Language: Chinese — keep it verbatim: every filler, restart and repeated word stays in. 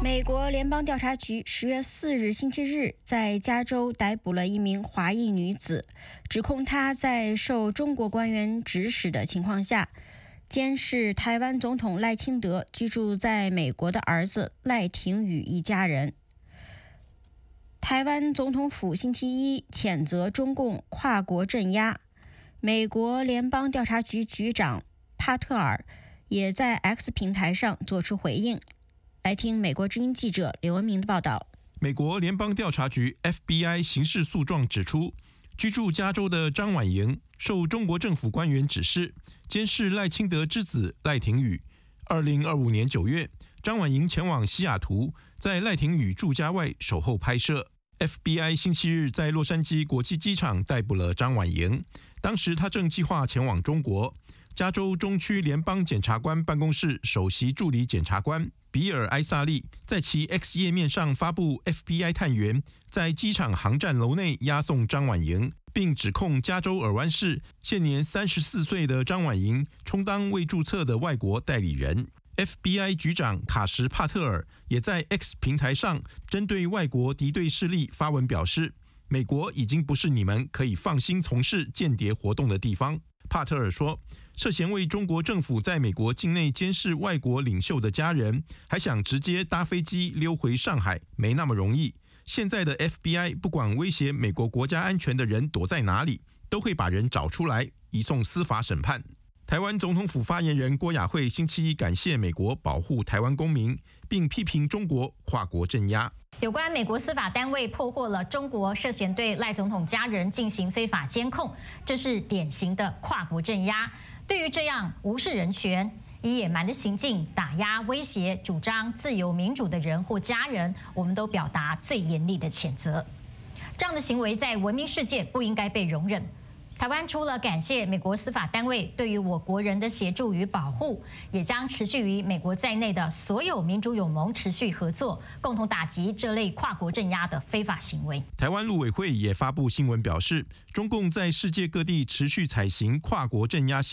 美国联邦调查局十月四日星期日在加州逮捕了一名华裔女子，指控她在受中国官员指使的情况下，监视台湾总统赖清德居住在美国的儿子赖廷宇一家人。台湾总统府星期一谴责中共跨国镇压，美国联邦调查局局长帕特尔也在 X 平台上做出回应。来听美国之音记者刘文明的报道。 美国联邦调查局 F B I 刑事诉状指出，居住加州的张婉莹受中国政府官员指示，监视赖清德之子赖廷宇。二零二五年九月，张婉莹前往西雅图，在赖廷宇住家外守候拍摄。F B I 星期日在洛杉矶国际机场逮捕了张婉莹，当时他正计划前往中国。加州中区联邦检察官办公室首席助理检察官比尔·埃萨利在其 X 页面上发布 F B I 探员在机场航站楼内押送张婉莹，并指控加州尔湾市现年三十四岁的张婉莹充当未注册的外国代理人。F B I 局长卡什·帕特尔也在 X 平台上针对外国敌对势力发文表示，美国已经不是你们可以放心从事间谍活动的地方。帕特尔说，涉嫌为中国政府在美国境内监视外国领袖的家人，还想直接搭飞机溜回上海，没那么容易。现在的 F B I 不管威胁美国国家安全的人躲在哪里，都会把人找出来，移送司法审判。台湾总统府发言人郭雅慧星期一感谢美国保护台湾公民，并批评中国跨国镇压。 有关美国司法单位破获了中国涉嫌对赖总统家人进行非法监控，这是典型的跨国镇压。对于这样无视人权、以野蛮的行径打压、威胁主张自由民主的人或家人，我们都表达最严厉的谴责。这样的行为在文明世界不应该被容忍。台湾除了感谢美国司法单位对于我国人的协助与保护，也将持续与美国在内的所有民主友盟持续合作，共同打击这类跨国镇压的非法行为。 台湾陆委会也发布新闻表示，中共在世界各地持续采行跨国镇压行